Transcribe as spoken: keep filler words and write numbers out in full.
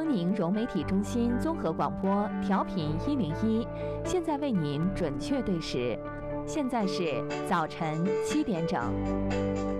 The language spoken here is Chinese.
东宁融媒体中心综合广播调频一零一，现在为您准确对时，现在是早晨七点整。